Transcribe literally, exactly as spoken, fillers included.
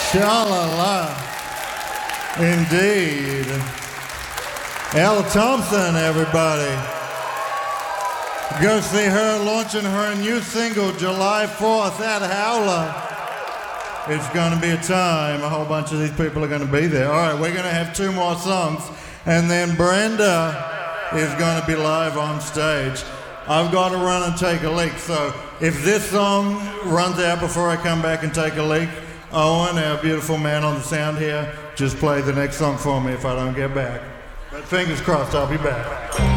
Sha-la-la. Indeed. Ella Thompson, everybody. Go see her launching her new single July fourth at Howler. It's going to be a time. A whole bunch of these people are going to be there. All right, we're going to have two more songs, and then Brenda is going to be live on stage. I've got to run and take a leak, so if this song runs out before I come back and take a leak, Owen, our beautiful man on the sound here, just play the next song for me if I don't get back. But fingers crossed, I'll be back.